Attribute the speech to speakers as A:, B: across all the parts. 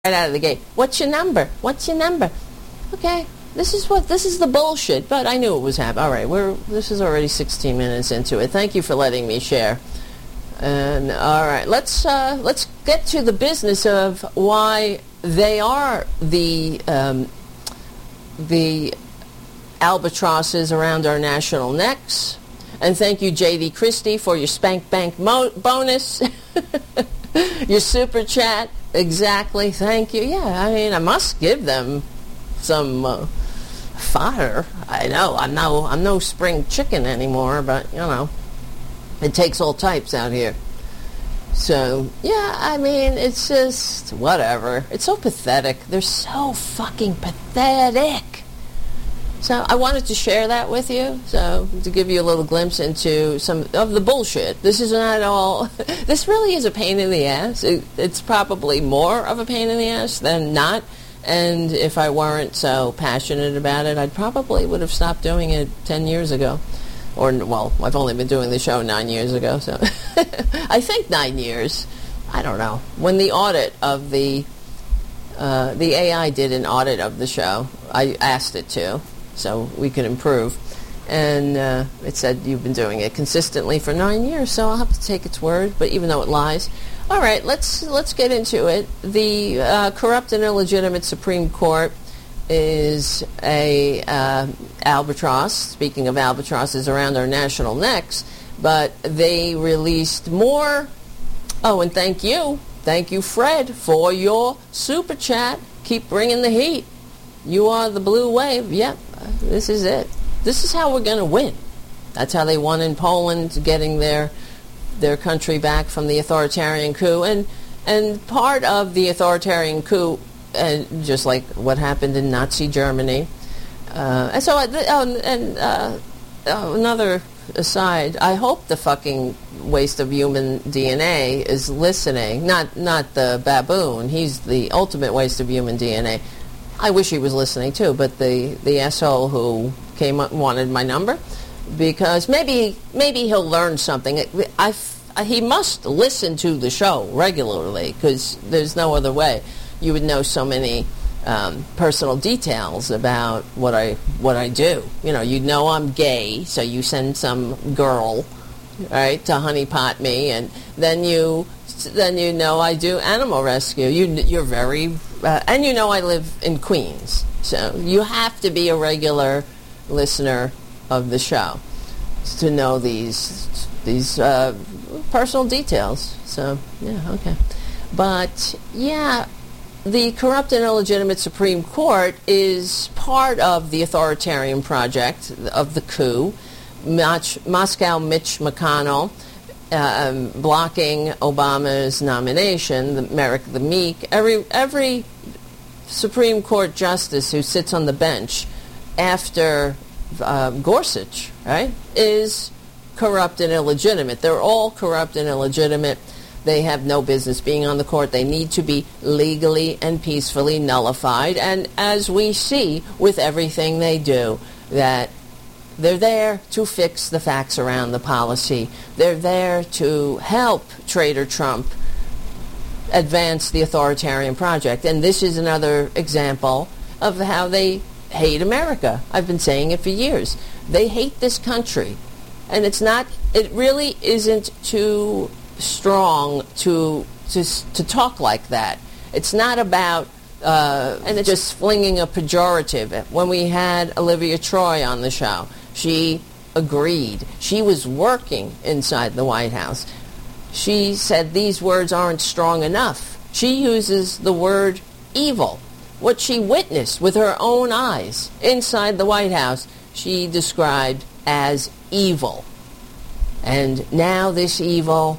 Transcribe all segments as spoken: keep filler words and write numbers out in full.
A: right out of the gate. What's your number? What's your number? Okay, this is what this is the bullshit. But I knew it was happening. All right, we're this is already sixteen minutes into it. Thank you for letting me share. And all right, let's uh, let's get to the business of why they are the um, the albatrosses around our national necks. And thank you, J D Christie, for your spank bank mo- bonus, your super chat. Exactly. Thank you. Yeah, I mean, I must give them some uh, fodder. I know. I'm no, I'm no spring chicken anymore, but you know, it takes all types out here. So yeah, I mean, it's just whatever. It's so pathetic. They're so fucking pathetic. So I wanted to share that with you, so to give you a little glimpse into some of the bullshit. This is not all, this really is a pain in the ass. It, it's probably more of a pain in the ass than not, and if I weren't so passionate about it, I probably would have stopped doing it ten years ago. Or, well, I've only been doing the show nine years ago, so I think nine years. I don't know. When the audit of the, uh, the A I did an audit of the show, I asked it to. So we can improve. And uh, it said you've been doing it consistently for nine years, so I'll have to take its word, but even though it lies. All right, let's let's get into it. The uh, corrupt and illegitimate Supreme Court is a uh, albatross, speaking of albatrosses around our national necks, but they released more. Oh, and thank you. Thank you, Fred, for your super chat. Keep bringing the heat. You are the blue wave. Yep, this is it. This is how we're going to win. That's how they won in Poland, getting their their country back from the authoritarian coup. And and part of the authoritarian coup, uh, just like what happened in Nazi Germany. Uh, and so, uh, oh, and uh, oh, another aside, I hope the fucking waste of human D N A is listening. Not not the baboon. He's the ultimate waste of human D N A. I wish he was listening too, but the, the asshole who came up and wanted my number, because maybe maybe he'll learn something. I, I, he must listen to the show regularly, because there's no other way. You would know so many um, personal details about what I what I do. You know, you'd know I'm gay, so you send some girl, right, to honeypot me, and then you then you know I do animal rescue. You you're very Uh, and you know I live in Queens, so you have to be a regular listener of the show to know these these uh, personal details. So, yeah, okay. But, yeah, the corrupt and illegitimate Supreme Court is part of the authoritarian project of the coup. Mach- Moscow Mitch McConnell Um, blocking Obama's nomination, the Merrick the Meek, every every Supreme Court justice who sits on the bench after uh, Gorsuch, right, is corrupt and illegitimate. They're all corrupt and illegitimate. They have no business being on the court. They need to be legally and peacefully nullified. And as we see with everything they do, that they're there to fix the facts around the policy. They're there to help Trader Trump advance the authoritarian project. And this is another example of how they hate America. I've been saying it for years. They hate this country. And it's not, it really isn't too strong to to, to talk like that. It's not about Uh, and it's just flinging a pejorative. When we had Olivia Troy on the show, she agreed. She was working inside the White House. She said these words aren't strong enough. She uses the word evil. What she witnessed with her own eyes inside the White House, she described as evil. And now this evil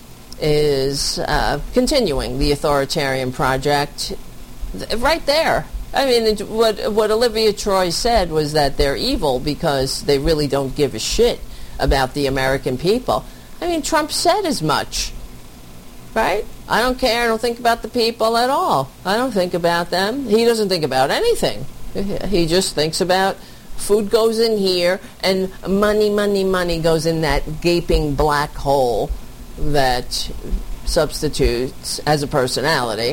A: is uh, continuing the authoritarian project. Right there. I mean, what what Olivia Troy said was that they're evil because they really don't give a shit about the American people. I mean, Trump said as much, right? I don't care. I don't think about the people at all. I don't think about them. He doesn't think about anything. He just thinks about food goes in here and money, money, money goes in that gaping black hole that substitutes as a personality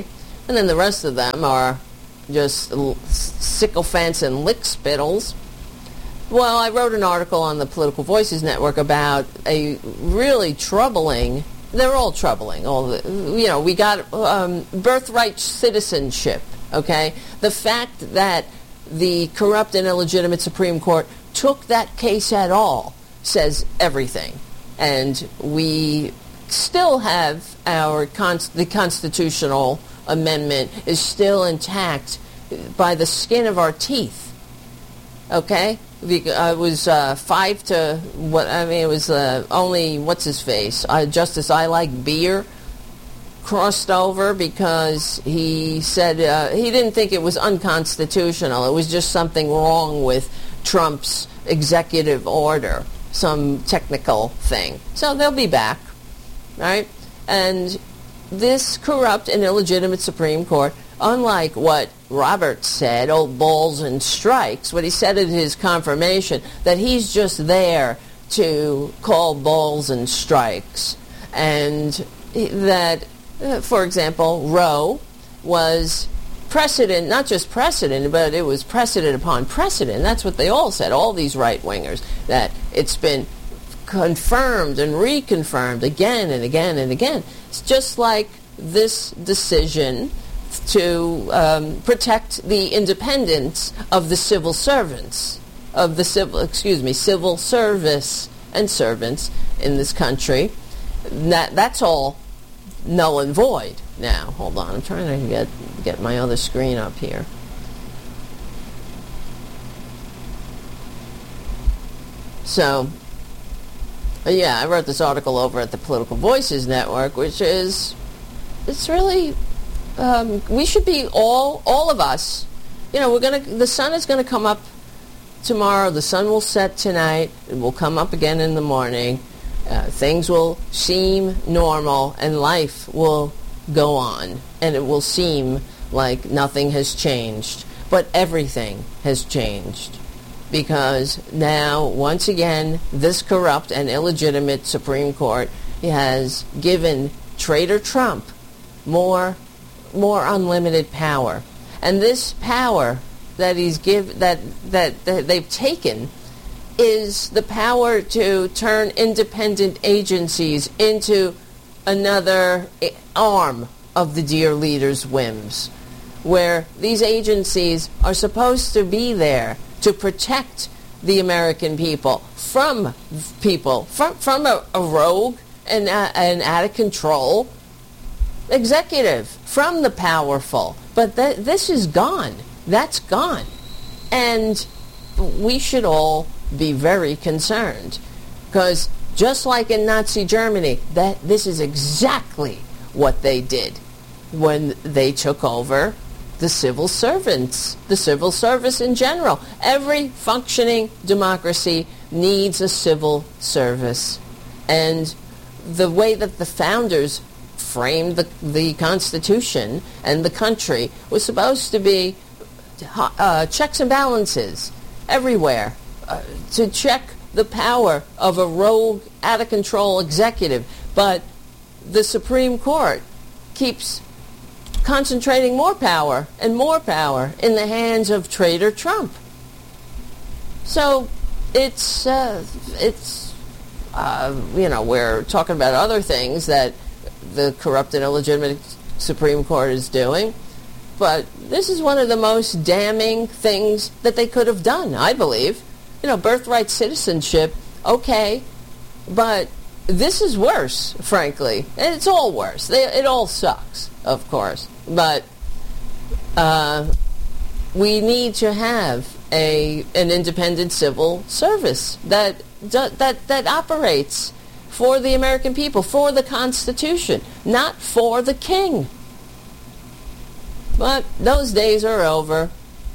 A: And then the rest of them are just l- sycophants and lick spittles. Well, I wrote an article on the Political Voices Network about a really troubling, they're all troubling, all the, you know, we got um, birthright citizenship, okay? The fact that the corrupt and illegitimate Supreme Court took that case at all says everything. And we still have our, con- the constitutional amendment is still intact by the skin of our teeth, okay? It was uh, five to what I mean. It was uh, only what's his face, uh, Justice I Like Beer, crossed over because he said uh, he didn't think it was unconstitutional. It was just something wrong with Trump's executive order, some technical thing. So they'll be back, right? And this corrupt and illegitimate Supreme Court, unlike what Roberts said, old balls and strikes, what he said at his confirmation, that he's just there to call balls and strikes. And that, uh, for example, Roe was precedent, not just precedent, but it was precedent upon precedent. That's what they all said, all these right-wingers, that it's been confirmed and reconfirmed again and again and again. It's just like this decision to um, protect the independence of the civil servants, of the civil, excuse me, civil service and servants in this country. That that's all null and void now. Hold on, I'm trying to get get my other screen up here. So, yeah, I wrote this article over at the Political Voices Network, which is, it's really, um, we should be all, all of us, you know, we're going to, the sun is going to come up tomorrow, the sun will set tonight, it will come up again in the morning, uh, things will seem normal, and life will go on, and it will seem like nothing has changed, but everything has changed. Because now, once again, this corrupt and illegitimate Supreme Court has given traitor Trump more, more unlimited power, and this power that he's give that, that that they've taken is the power to turn independent agencies into another arm of the dear leader's whims, where these agencies are supposed to be there to protect the American people from people, from, from a, a rogue and uh, an out-of-control executive, from the powerful. But th- this is gone. That's gone. And we should all be very concerned, because just like in Nazi Germany, that this is exactly what they did when they took over the civil servants, the civil service in general. Every functioning democracy needs a civil service. And the way that the founders framed the, the Constitution and the country was supposed to be uh, checks and balances everywhere, uh, to check the power of a rogue, out-of-control executive. But the Supreme Court keeps concentrating more power and more power in the hands of traitor Trump. So it's, uh, it's uh, you know, we're talking about other things that the corrupt and illegitimate Supreme Court is doing, but this is one of the most damning things that they could have done, I believe. You know, birthright citizenship, okay, but this is worse, frankly. And it's all worse. They, it all sucks, of course. But uh, we need to have a an independent civil service that that that operates for the American people, for the Constitution, not for the king. But those days are over,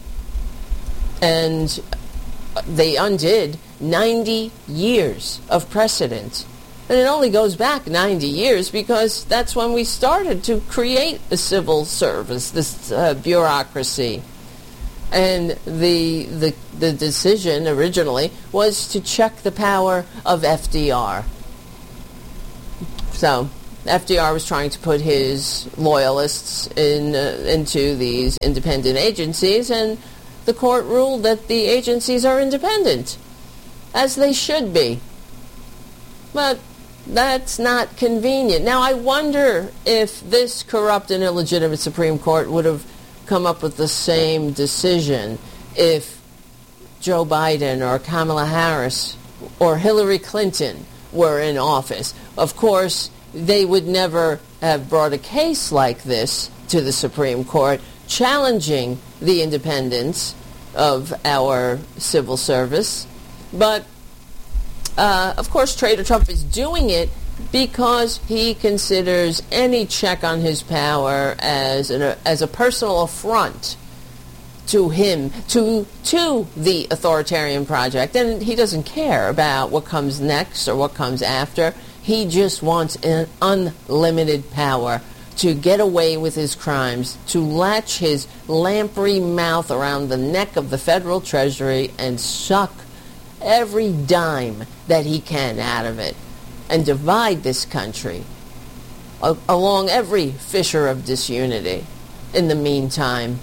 A: and they undid ninety years of precedent. And it only goes back ninety years because that's when we started to create the civil service, this uh, bureaucracy. And the, the the decision originally was to check the power of F D R. So F D R was trying to put his loyalists in uh, into these independent agencies, and the court ruled that the agencies are independent, as they should be. But that's not convenient. Now, I wonder if this corrupt and illegitimate Supreme Court would have come up with the same decision if Joe Biden or Kamala Harris or Hillary Clinton were in office. Of course, they would never have brought a case like this to the Supreme Court challenging the independence of our civil service. But, uh, of course, Trader Trump is doing it because he considers any check on his power as an, as a personal affront to him, to to the authoritarian project, and he doesn't care about what comes next or what comes after. He just wants an unlimited power to get away with his crimes, to latch his lamprey mouth around the neck of the federal treasury and suck every dime that he can out of it, and divide this country a- along every fissure of disunity. In the meantime,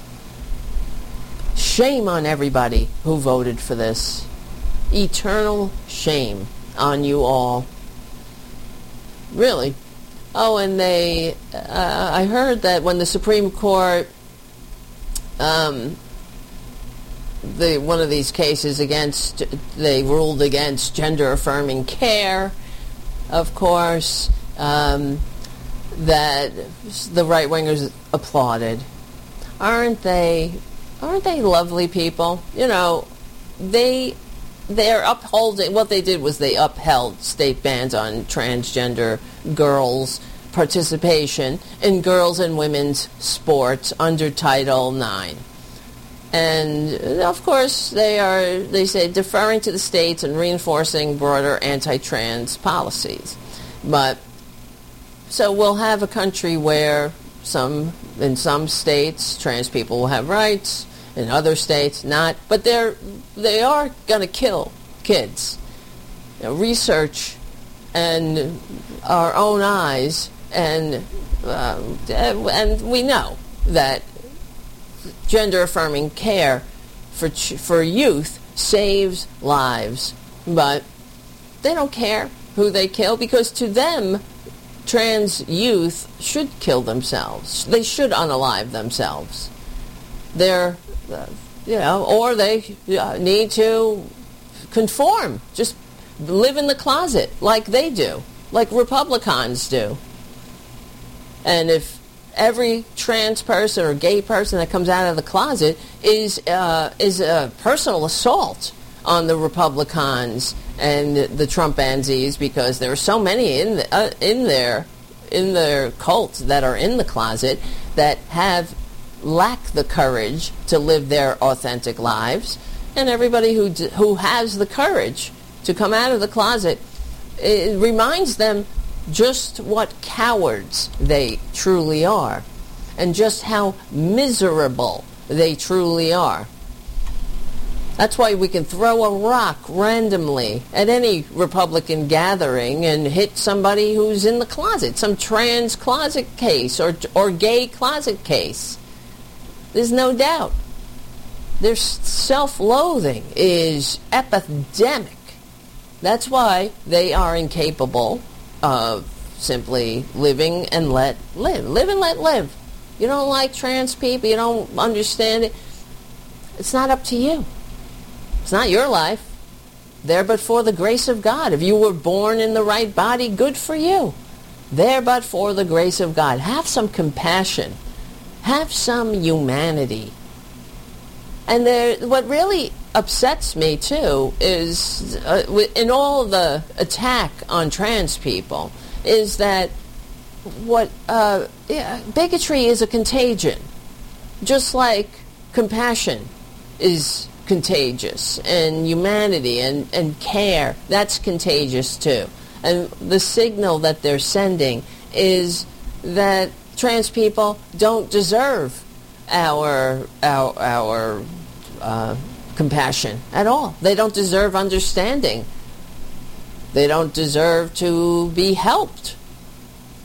A: shame on everybody who voted for this. Eternal shame on you all. Really. Oh, and they, uh, I heard that when the Supreme Court, um, the one of these cases against, they ruled against gender-affirming care, of course, um, that the right-wingers applauded. Aren't they... Aren't they lovely people? You know, they, they're upholding, what they did was they upheld state bans on transgender girls' participation in girls' and women's sports under Title nine. And, of course, they are, they say, deferring to the states and reinforcing broader anti-trans policies. But, so we'll have a country where some, in some states, trans people will have rights, in other states, not. But they're they are going to kill kids. You know, research and our own eyes, and uh, and we know that gender-affirming care for ch- for youth saves lives. But they don't care who they kill, because to them, trans youth should kill themselves. They should unalive themselves. They're Uh, you know, or they uh, need to conform, just live in the closet like they do, like Republicans do. And if every trans person or gay person that comes out of the closet is uh, is a personal assault on the Republicans and the Trumpansies, because there are so many in the, uh, in their in their cult that are in the closet that have lack the courage to live their authentic lives, and everybody who d- who has the courage to come out of the closet, it reminds them just what cowards they truly are, and just how miserable they truly are. That's why we can throw a rock randomly at any Republican gathering and hit somebody who's in the closet, some trans closet case or or gay closet case. There's no doubt. Their self-loathing is epidemic. That's why they are incapable of simply living and let live. Live and let live. You don't like trans people, you don't understand it. It's not up to you. It's not your life. There but for the grace of God. If you were born in the right body, good for you. There but for the grace of God. Have some compassion. Have some humanity. And there, what really upsets me, too, is uh, in all the attack on trans people, is that what uh, yeah, bigotry is a contagion, just like compassion is contagious, and humanity and, and care, that's contagious, too. And the signal that they're sending is that trans people don't deserve our our our uh, compassion at all. They don't deserve understanding. They don't deserve to be helped.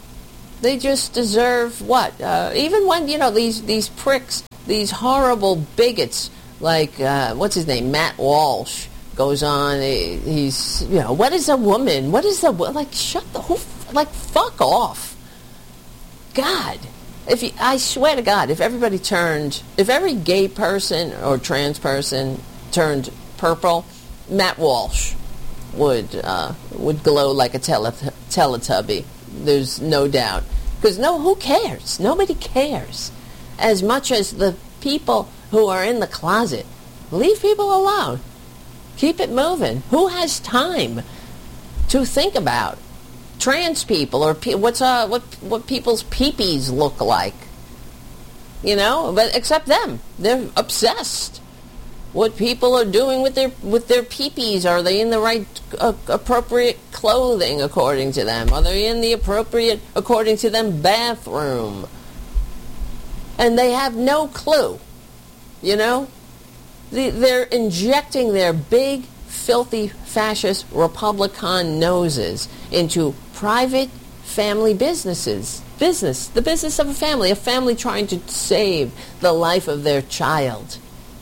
A: They just deserve what? Uh, even when, you know, these, these pricks, these horrible bigots, like, uh, what's his name, Matt Walsh, goes on, he, he's, you know, what is a woman? What is a, like, shut the, who, like, fuck off. God. If you, I swear to God, if everybody turned, if every gay person or trans person turned purple, Matt Walsh would uh, would glow like a tele- Teletubby. There's no doubt. Because no, who cares? Nobody cares. As much as the people who are in the closet. Leave people alone. Keep it moving. Who has time to think about trans people or pe- what's uh what what people's peepees look like? You know, but except them, they're obsessed. What people are doing with their with their peepees? Are they in the right uh, appropriate clothing according to them? Are they in the appropriate according to them bathroom? And they have no clue. You know, the, they're injecting their big, filthy, fascist Republican noses into private family businesses. Business, the business of a family, a family trying to save the life of their child.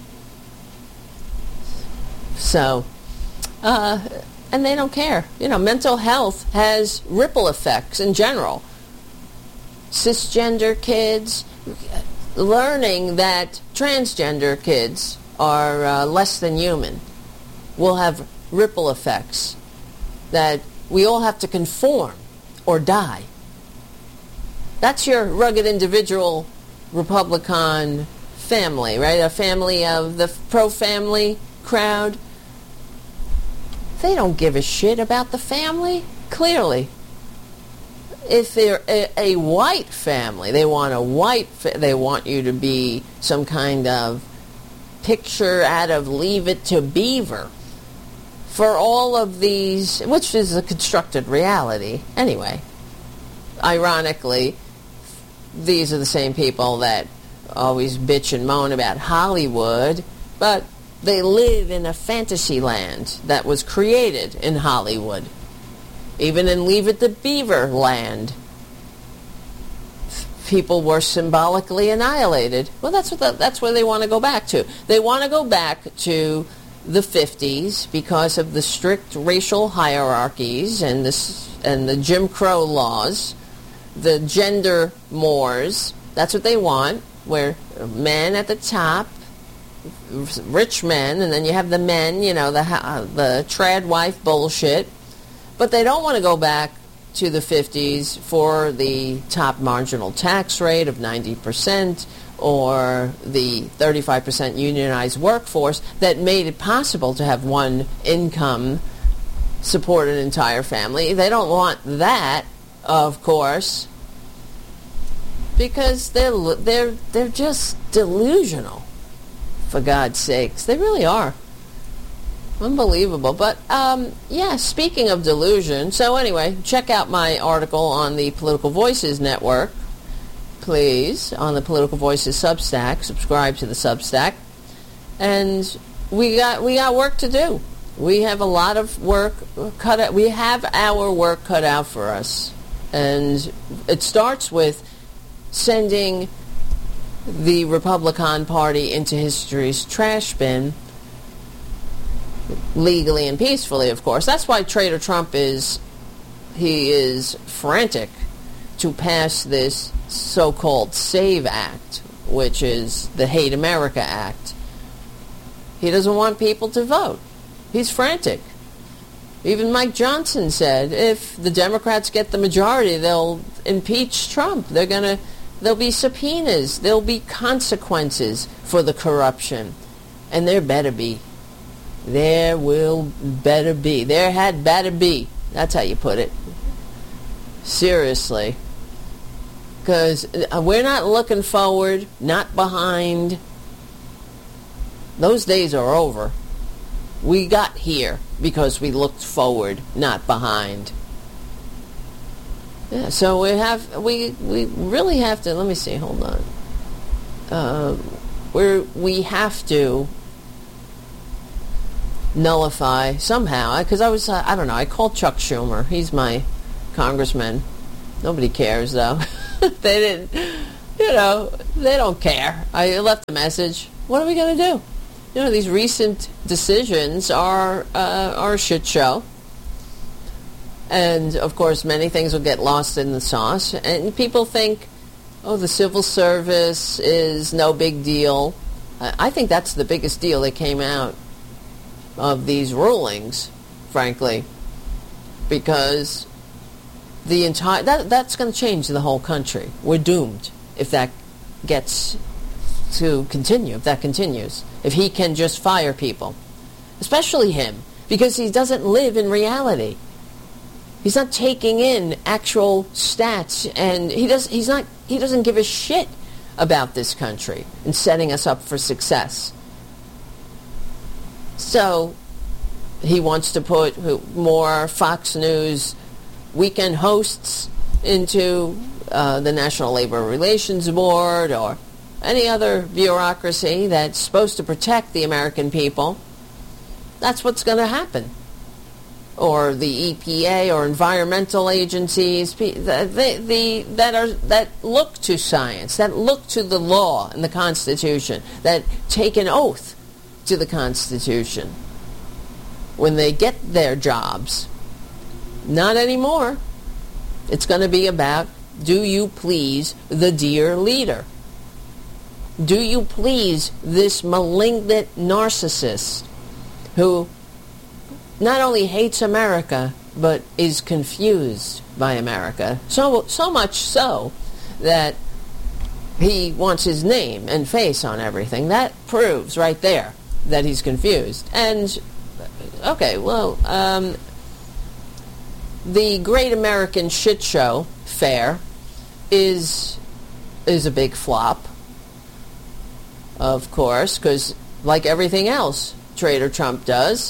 A: So, uh, and they don't care. You know, mental health has ripple effects in general. Cisgender kids learning that transgender kids are uh, less than human will have ripple effects, that we all have to conform or die. That's your rugged individual Republican family, right? A family of the pro-family crowd. They don't give a shit about the family, clearly. If they're a, a white family, they want a white, fa- they want you to be some kind of picture out of Leave It to Beaver. For all of these, which is a constructed reality, anyway. Ironically, these are the same people that always bitch and moan about Hollywood, but they live in a fantasy land that was created in Hollywood. Even in Leave It to Beaver land, people were symbolically annihilated. Well, that's what the, that's where they want to go back to. They want to go back to the fifties because of the strict racial hierarchies and this and the Jim Crow laws, the gender mores. That's what they want, where men at the top, rich men, and then you have the men, you know, the uh, the trad wife bullshit. But they don't want to go back to the fifties for the top marginal tax rate of ninety percent or the thirty-five percent unionized workforce that made it possible to have one income support an entire family. They don't want that, of course, because they're they're they're just delusional, for God's sakes. They really are. Unbelievable. But, um, yeah, speaking of delusion, so anyway, check out my article on the Political Voices Network, please, on the Political Voices Substack. Subscribe to the Substack. And we got we got work to do. We have a lot of work cut out. We have our work cut out for us. And it starts with sending the Republican Party into history's trash bin, legally and peacefully, of course. That's why Trader Trump is, he is frantic to pass this so-called SAVE Act, which is the Hate America Act. He doesn't want people to vote. He's frantic. Even Mike Johnson said if the Democrats get the majority, they'll impeach Trump. They're gonna, there'll be subpoenas. There'll be consequences for the corruption. And there better be. There will better be. There had better be. That's how you put it. Seriously. Because we're not looking forward, not behind. Those days are over. We got here because we looked forward, not behind. Yeah, so we have, we we really have to, let me see, hold on. Uh, we're, we have to nullify somehow, because I was, uh, I don't know, I called Chuck Schumer, he's my congressman, Nobody cares, though. They didn't, you know, they don't care. I left a message. What are we going to do? You know, these recent decisions are, uh, are a shit show. And, of course, many things will get lost in the sauce. And people think, oh, the civil service is no big deal. I think that's the biggest deal that came out of these rulings, frankly, because the entire that that's going to change the whole country. We're doomed if that gets to continue, if that continues. If he can just fire people, especially him, because he doesn't live in reality. He's not taking in actual stats, and he does he's not he doesn't give a shit about this country and setting us up for success. So he wants to put more Fox News weekend hosts into uh, the National Labor Relations Board or any other bureaucracy that's supposed to protect the American people. That's what's going to happen. Or the E P A or environmental agencies, the, the, the, that are that look to science, that look to the law and the Constitution, that take an oath to the Constitution when they get their jobs. Not anymore. It's going to be about, do you please the dear leader? Do you please this malignant narcissist who not only hates America, but is confused by America? So, so much so that he wants his name and face on everything. That proves right there that he's confused. And, okay, well, um, the Great American Shit Show Fair is is a big flop, of course, because like everything else Trader Trump does,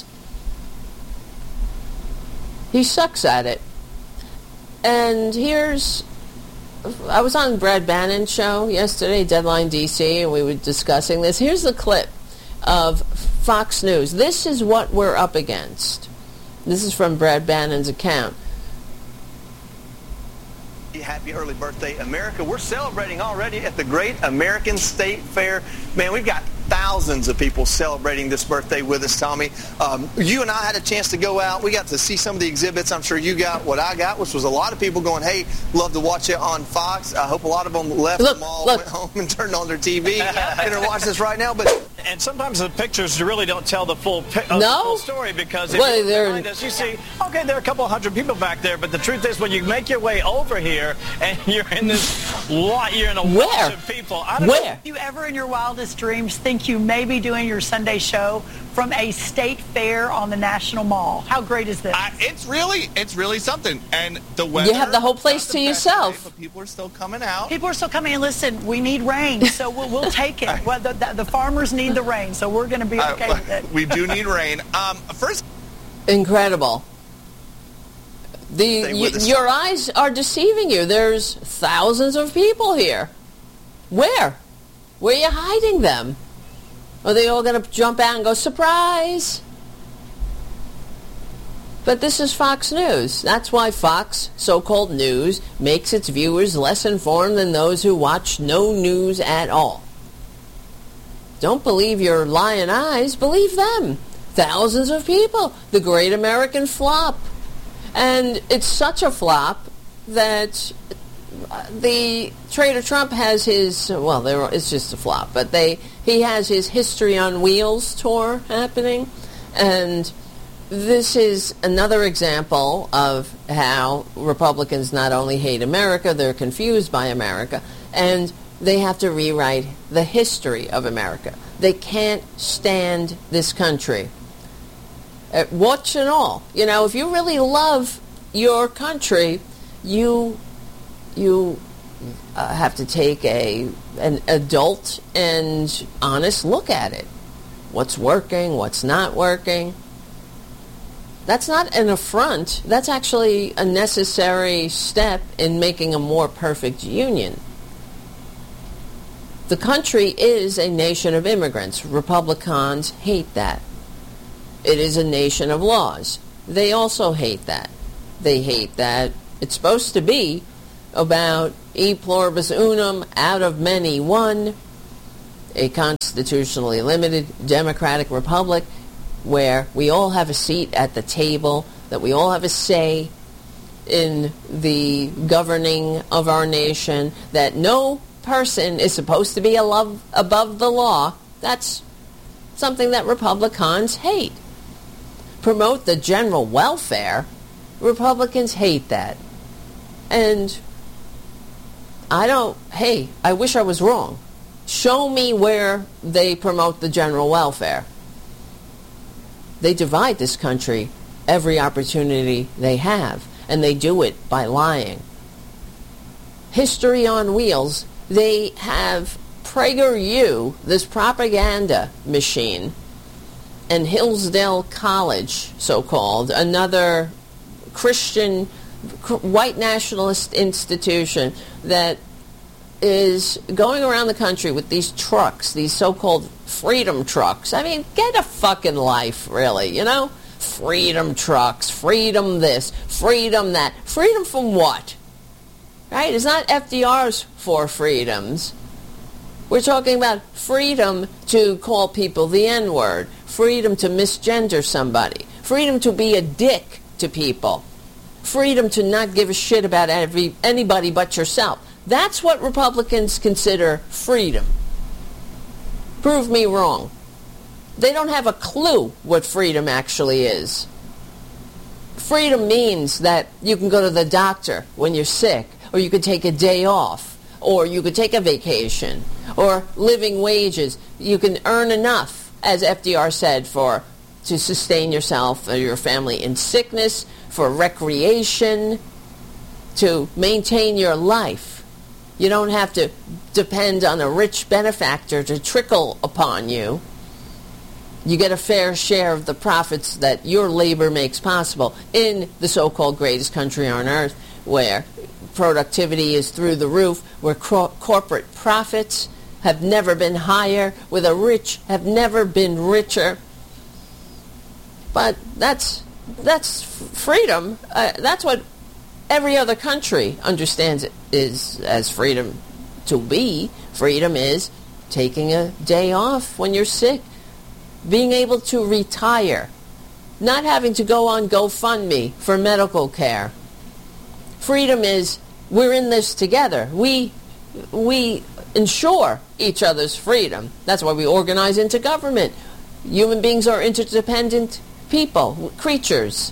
A: he sucks at it. And here's, I was on Brad Bannon's show yesterday, Deadline D C, and we were discussing this. Here's the clip of Fox News. This is what we're up against. This is from Brad Bannon's account.
B: Happy early birthday, America. We're celebrating already at the Great American State Fair. Man, we've got thousands of people celebrating this birthday with us, Tommy. Um, you and I had a chance to go out. We got to see some of the exhibits. I'm sure you got what I got, which was a lot of people going, hey, love to watch it on Fox. I hope a lot of them left
A: look,
B: the mall,
A: look.
B: went home and turned on their T V and are watching this right now. But
C: and sometimes the pictures really don't tell the full, uh,
A: no?
C: full story, because if
A: well,
C: you look behind us, you see, okay, there are a couple hundred people back there, but the truth is, when you make your way over here and you're in this lot, you're in a
A: Where?
C: wash of people. I don't
A: Where?
C: know.
D: Do you ever in your wildest dreams think you may be doing your Sunday show from a state fair on the National Mall? How great is this?
E: Uh, it's really, it's really something. And the weather,
A: You have the whole place
E: not
A: to
E: the best
A: yourself.
E: today, but people are still coming out.
D: People are still coming in. Listen, we need rain, so we'll, we'll take it. Well, the, the, the farmers need the rain, so we're going to be okay
E: Uh,
D: with it.
E: we do need rain. Um, first,
A: Incredible. The
B: Stay
A: y-
B: with us.
A: your eyes are deceiving you. There's thousands of people here. Where? Where are you hiding them? Are they all going to jump out and go, surprise? But this is Fox News. That's why Fox, so-called news, makes its viewers less informed than those who watch no news at all. Don't believe your lying eyes. Believe them. Thousands of people. The Great American Flop. And it's such a flop that the Trader Trump has his, well, there, it's just a flop, but they he has his History on Wheels tour happening. And this is another example of how Republicans not only hate America, they're confused by America, and they have to rewrite the history of America. They can't stand this country. Uh, watch and all. You know, if you really love your country, you you uh, have to take a an adult and honest look at it. What's working, what's not working. That's not an affront. That's actually a necessary step in making a more perfect union. The country is a nation of immigrants. Republicans hate that. It is a nation of laws. They also hate that. They hate that it's supposed to be about e pluribus unum, out of many one, a constitutionally limited democratic republic where we all have a seat at the table, that we all have a say in the governing of our nation, that no person is supposed to be above, above the law. That's something that Republicans hate. Promote the general welfare. Republicans hate that. And I don't, hey, I wish I was wrong. Show me where they promote the general welfare. They divide this country every opportunity they have, and they do it by lying. History on wheels, they have PragerU, this propaganda machine, and Hillsdale College, so-called, another Christian, white nationalist institution that is going around the country with these trucks, these so-called freedom trucks. I mean, get a fucking life, really, you know? Freedom trucks, freedom this, freedom that. Freedom from what? Right? It's not F D R's four freedoms. We're talking about freedom to call people the N-word, freedom to misgender somebody, freedom to be a dick to people, freedom to not give a shit about every, anybody but yourself. That's what Republicans consider freedom. Prove me wrong. They don't have a clue what freedom actually is. Freedom means that you can go to the doctor when you're sick, or you could take a day off, or you could take a vacation, or living wages. You can earn enough, as F D R said, for to sustain yourself or your family in sickness, for recreation, to maintain your life. You don't have to depend on a rich benefactor to trickle upon you. You get a fair share of the profits that your labor makes possible in the so-called greatest country on earth, where productivity is through the roof, where cor- corporate profits have never been higher, where the rich have never been richer. But that's that's freedom. Uh, that's what every other country understands it is as freedom to be. Freedom is taking a day off when you're sick, being able to retire, not having to go on GoFundMe for medical care. Freedom is we're in this together. We we ensure each other's freedom. That's why we organize into government. Human beings are interdependent people, creatures.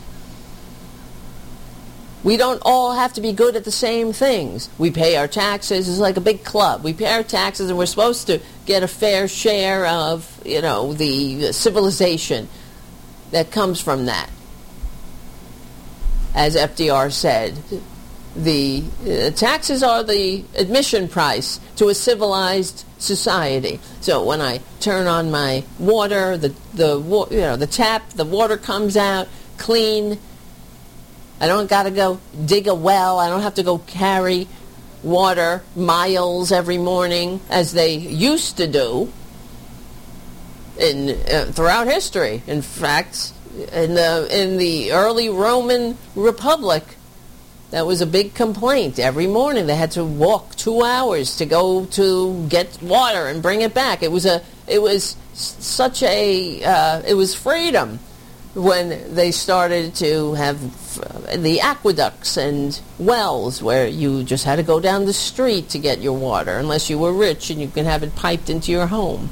A: We don't all have to be good at the same things. We pay our taxes. It's like a big club. We pay our taxes, and we're supposed to get a fair share of, you know, the civilization that comes from that. As F D R said, the uh, taxes are the admission price to a civilized society. So when I turn on my water, the the wa- you know the tap, the water comes out clean. I don't got to go dig a well. I don't have to go carry water miles every morning as they used to do in uh, throughout history. In fact, in the in the early Roman Republic, that was a big complaint. Every morning they had to walk two hours to go to get water and bring it back. It was a it was such a uh, it was freedom when they started to have the aqueducts and wells where you just had to go down the street to get your water, unless you were rich and you can have it piped into your home.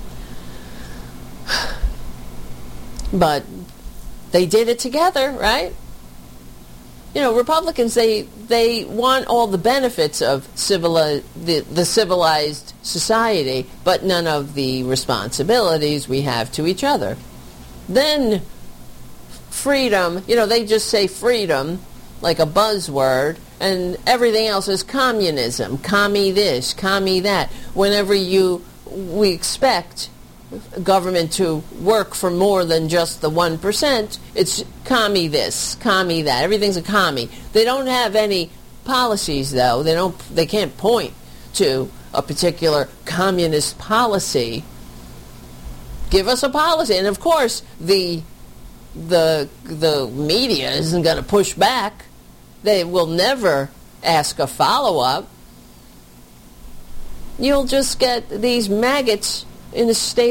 A: But they did it together, right? You know, Republicans, they they want all the benefits of civili- the, the civilized society, but none of the responsibilities we have to each other. Then freedom, you know, they just say freedom like a buzzword, and everything else is communism, commie this, commie that. Whenever you, we expect government to work for more than just the one percent, it's commie this, commie that. Everything's a commie. They don't have any policies, though. They don't. They can't point to a particular communist policy. Give us a policy. And of course, the the the media isn't going to push back. They will never ask a follow-up, you'll just get these maggots in the state